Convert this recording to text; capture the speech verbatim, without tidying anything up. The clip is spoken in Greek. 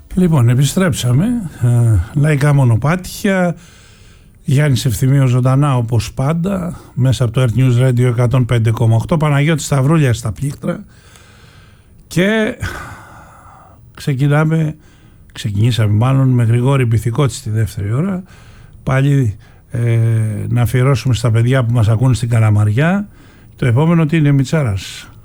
Λοιπόν, επιστρέψαμε. Ε, λαϊκά μονοπάτια. Γιάννης Ευθυμίος ζωντανά όπως πάντα μέσα από το Earth News Radio εκατόν πέντε κόμμα οκτώ. Παναγιώτης Σταυρούλιας στα πλήκτρα. Και ξεκινάμε, ξεκινήσαμε μάλλον με Γρηγόρη Μπιθικότη στη δεύτερη ώρα. Πάλι ε, να αφιερώσουμε στα παιδιά που μας ακούν στην Καλαμαριά. Το επόμενο τι είναι, Μιτσάρας?